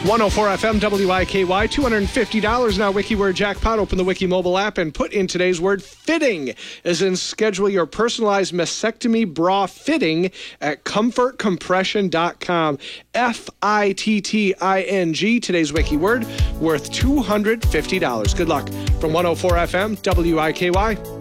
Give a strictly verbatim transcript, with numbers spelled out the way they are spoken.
one oh four F M W I K Y, two hundred fifty dollars now. Wiki word jackpot. Open the Wiki mobile app and put in today's word fitting, as in schedule your personalized mastectomy bra fitting at comfort compression dot com. F I T T I N G, today's Wiki word, worth two hundred fifty dollars. Good luck from one oh four F M W I K Y.